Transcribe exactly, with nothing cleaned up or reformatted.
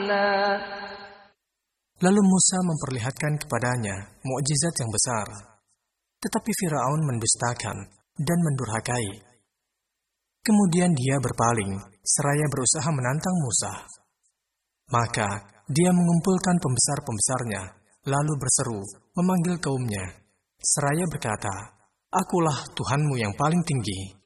عَلِيمًا. Lalu Musa memperlihatkan kepadanya mukjizat yang besar. Tetapi Firaun mendustakan dan mendurhakai. Kemudian dia berpaling, seraya berusaha menantang Musa. Maka dia mengumpulkan pembesar-pembesarnya, lalu berseru, memanggil kaumnya, seraya berkata, "Akulah Tuhanmu yang paling tinggi."